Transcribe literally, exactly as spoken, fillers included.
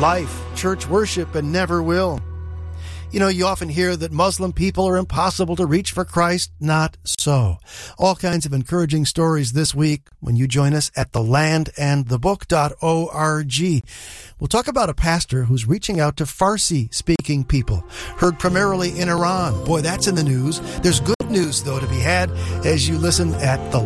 life, church worship, and never will. You know, you often hear that Muslim people are impossible to reach for Christ. Not so. All kinds of encouraging stories this week when you join us at the land and the book dot org. We'll talk about a pastor who's reaching out to Farsi-speaking people, heard primarily in Iran. Boy, that's in the news. There's good news, though, to be had as you listen at the